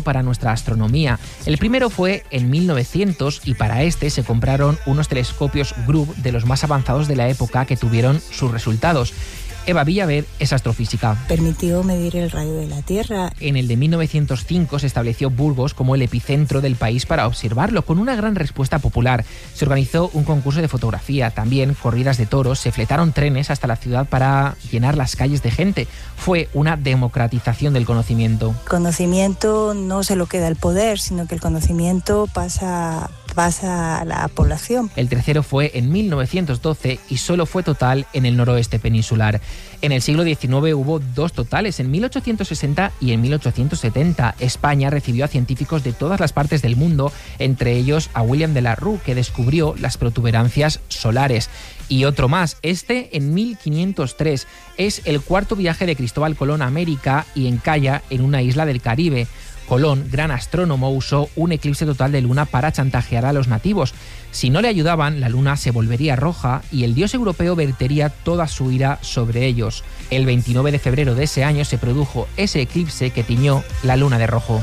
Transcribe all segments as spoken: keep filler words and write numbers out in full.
para nuestra astronomía. El primero fue en mil novecientos y para este se compraron unos telescopios Grub de los más avanzados de la época que tuvieron sus resultados. Eva Villaver es astrofísica. Permitió medir el radio de la Tierra. En el de mil novecientos cinco se estableció Burgos como el epicentro del país para observarlo, con una gran respuesta popular. Se organizó un concurso de fotografía, también corridas de toros, se fletaron trenes hasta la ciudad para llenar las calles de gente. Fue una democratización del conocimiento. El conocimiento no se lo queda el poder, sino que el conocimiento pasa, pasa a la población. El tercero fue en mil novecientos doce y solo fue total en el noroeste peninsular. En el siglo diecinueve hubo dos totales, en mil ochocientos sesenta y en mil ochocientos setenta. España recibió a científicos de todas las partes del mundo, entre ellos a William de la Rue, que descubrió las protuberancias solares. Y otro más, este en mil quinientos tres. Es el cuarto viaje de Cristóbal Colón a América y encalla en una isla del Caribe. Colón, gran astrónomo, usó un eclipse total de luna para chantajear a los nativos. Si no le ayudaban, la luna se volvería roja y el dios europeo vertería toda su ira sobre ellos. El veintinueve de febrero de ese año se produjo ese eclipse que tiñó la luna de rojo.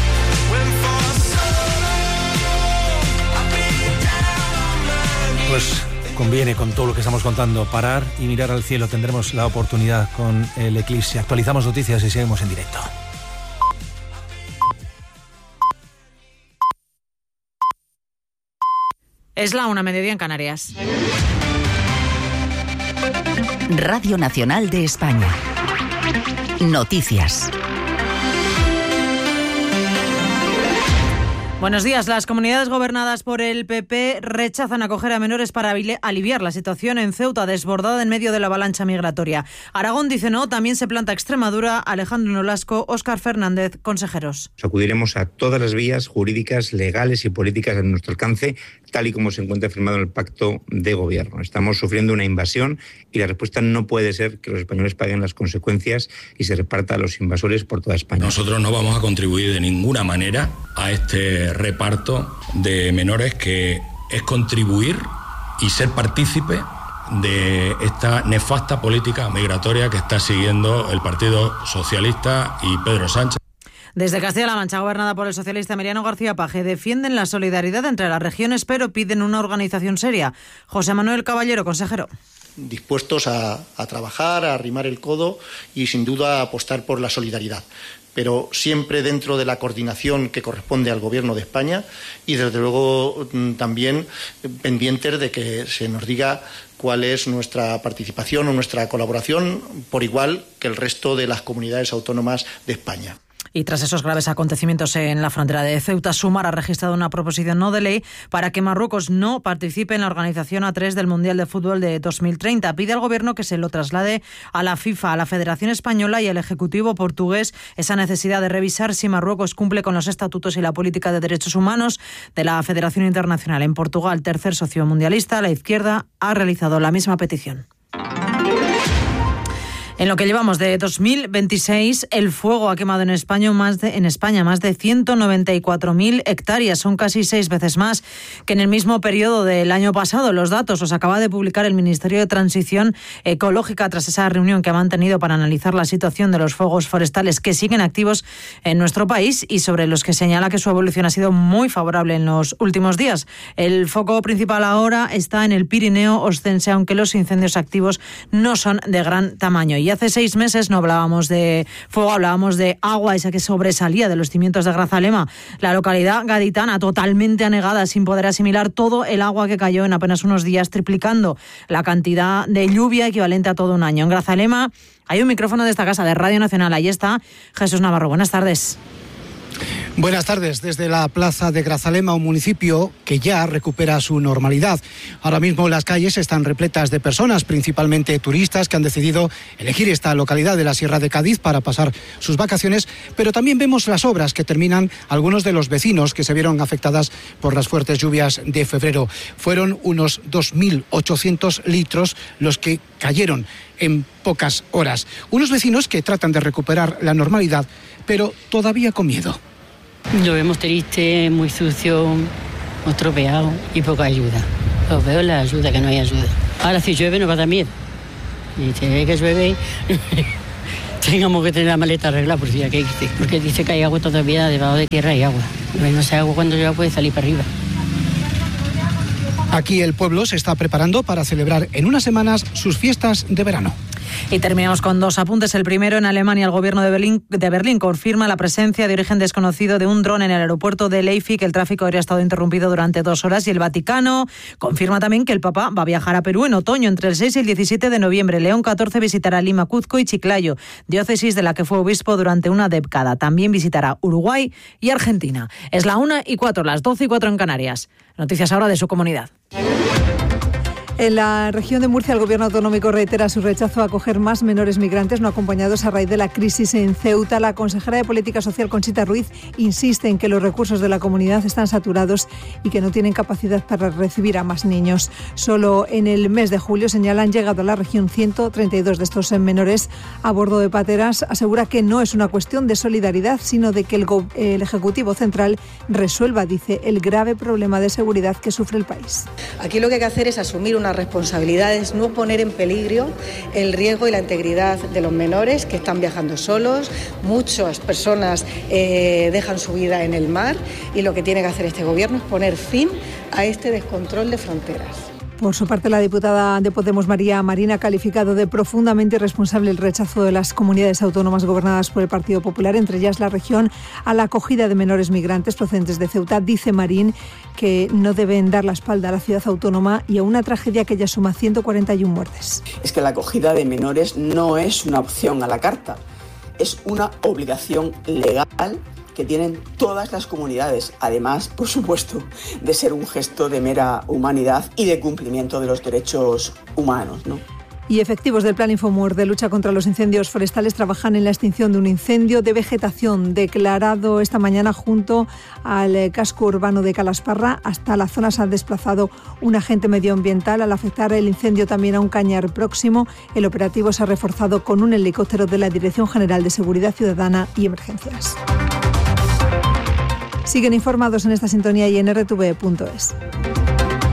Pues conviene, con todo lo que estamos contando, parar y mirar al cielo. Tendremos la oportunidad con el eclipse. Actualizamos noticias y seguimos en directo. Es la una, mediodía en Canarias. Radio Nacional de España. Noticias. Buenos días. Las comunidades gobernadas por el P P rechazan acoger a menores para aliviar la situación en Ceuta, desbordada en medio de la avalancha migratoria. Aragón dice no, también se planta Extremadura. Alejandro Nolasco, Óscar Fernández, consejeros. Acudiremos a todas las vías jurídicas, legales y políticas a nuestro alcance, tal y como se encuentra firmado en el pacto de gobierno. Estamos sufriendo una invasión y la respuesta no puede ser que los españoles paguen las consecuencias y se reparta a los invasores por toda España. Nosotros no vamos a contribuir de ninguna manera a este reparto de menores, que es contribuir y ser partícipe de esta nefasta política migratoria que está siguiendo el Partido Socialista y Pedro Sánchez. Desde Castilla-La Mancha, gobernada por el socialista Emiliano García Paje, defienden la solidaridad entre las regiones, pero piden una organización seria. José Manuel Caballero, consejero. Dispuestos a, a trabajar, a arrimar el codo y sin duda a apostar por la solidaridad, pero siempre dentro de la coordinación que corresponde al Gobierno de España y desde luego también pendientes de que se nos diga cuál es nuestra participación o nuestra colaboración, por igual que el resto de las comunidades autónomas de España. Y tras esos graves acontecimientos en la frontera de Ceuta, Sumar ha registrado una proposición no de ley para que Marruecos no participe en la organización A tres del Mundial de Fútbol de dos mil treinta. Pide al Gobierno que se lo traslade a la FIFA, a la Federación Española y al Ejecutivo portugués esa necesidad de revisar si Marruecos cumple con los estatutos y la política de derechos humanos de la Federación Internacional. En Portugal, tercer socio mundialista, la izquierda ha realizado la misma petición. En lo que llevamos de dos mil veintiséis, el fuego ha quemado en España más de, en España más de ciento noventa y cuatro mil hectáreas. Son casi seis veces más que en el mismo periodo del año pasado. Los datos los acaba de publicar el Ministerio de Transición Ecológica tras esa reunión que ha mantenido para analizar la situación de los fuegos forestales que siguen activos en nuestro país y sobre los que señala que su evolución ha sido muy favorable en los últimos días. El foco principal ahora está en el Pirineo Ostense, aunque los incendios activos no son de gran tamaño. Y hace seis meses no hablábamos de fuego, hablábamos de agua, esa que sobresalía de los cimientos de Grazalema, la localidad gaditana totalmente anegada, sin poder asimilar todo el agua que cayó en apenas unos días, triplicando la cantidad de lluvia equivalente a todo un año. En Grazalema hay un micrófono de esta casa, de Radio Nacional. Ahí está Jesús Navarro. Buenas tardes. Buenas tardes. Desde la plaza de Grazalema, un municipio que ya recupera su normalidad. Ahora mismo las calles están repletas de personas, principalmente turistas, que han decidido elegir esta localidad de la Sierra de Cádiz para pasar sus vacaciones, pero también vemos las obras que terminan algunos de los vecinos que se vieron afectadas por las fuertes lluvias de febrero. Fueron unos dos mil ochocientos litros los que cayeron en pocas horas. Unos vecinos que tratan de recuperar la normalidad, pero todavía con miedo. Lo vemos triste, muy sucio, estropeado y poca ayuda. Lo veo la ayuda, que no hay ayuda. Ahora si llueve nos va a dar miedo. Y si ve que llueve, tengamos que tener la maleta arreglada por si hay que irse, porque dice que hay agua todavía, debajo de tierra hay agua. No sé agua cuando ya puede salir para arriba. Aquí el pueblo se está preparando para celebrar en unas semanas sus fiestas de verano. Y terminamos con dos apuntes. El primero, en Alemania, el gobierno de Berlín, de Berlín confirma la presencia de origen desconocido de un dron en el aeropuerto de Leipzig. El tráfico habría estado interrumpido durante dos horas. Y el Vaticano confirma también que el Papa va a viajar a Perú en otoño, entre el seis y el diecisiete de noviembre. León catorce visitará Lima, Cuzco y Chiclayo, diócesis de la que fue obispo durante una década. También visitará Uruguay y Argentina. Es la una y cuatro, las doce y cuatro en Canarias. Noticias ahora de su comunidad. En la región de Murcia, el gobierno autonómico reitera su rechazo a acoger más menores migrantes no acompañados a raíz de la crisis en Ceuta. La consejera de Política Social, Conchita Ruiz, insiste en que los recursos de la comunidad están saturados y que no tienen capacidad para recibir a más niños. Solo en el mes de julio, señala, han llegado a la región ciento treinta y dos de estos menores a bordo de pateras. Asegura que no es una cuestión de solidaridad, sino de que el, go- el Ejecutivo Central resuelva, dice, el grave problema de seguridad que sufre el país. Aquí lo que hay que hacer es asumir una responsabilidades, no poner en peligro el riesgo y la integridad de los menores que están viajando solos. Muchas personas eh, dejan su vida en el mar y lo que tiene que hacer este gobierno es poner fin a este descontrol de fronteras. Por su parte, la diputada de Podemos, María Marín, ha calificado de profundamente irresponsable el rechazo de las comunidades autónomas gobernadas por el Partido Popular, entre ellas la región, a la acogida de menores migrantes procedentes de Ceuta. Dice Marín que no deben dar la espalda a la ciudad autónoma y a una tragedia que ya suma ciento cuarenta y una muertes. Es que la acogida de menores no es una opción a la carta, es una obligación legal que tienen todas las comunidades, además, por supuesto, de ser un gesto de mera humanidad y de cumplimiento de los derechos humanos, ¿no? Y efectivos del Plan Infomur de lucha contra los incendios forestales trabajan en la extinción de un incendio de vegetación declarado esta mañana junto al casco urbano de Calasparra. Hasta la zona se ha desplazado un agente medioambiental. Al afectar el incendio también a un cañar próximo, el operativo se ha reforzado con un helicóptero de la Dirección General de Seguridad Ciudadana y Emergencias. Siguen informados en esta sintonía y en erre te ve punto es.